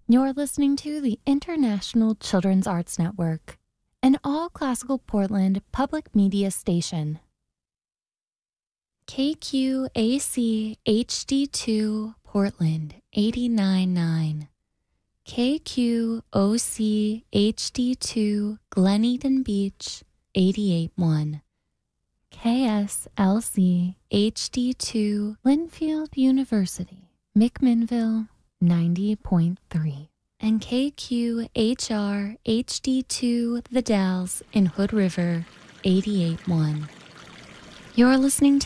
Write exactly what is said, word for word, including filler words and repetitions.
You're listening to the International Children's Arts Network, an all-classical Portland public media station. K Q A C H D two Portland eighty-nine point nine. K Q O C H D two Glen Eden Beach eighty-eight point one. K S L C H D two Linfield University, McMinnville ninety point three. And K Q H R H D two The Dalles in Hood River eighty-eight point one. You're listening to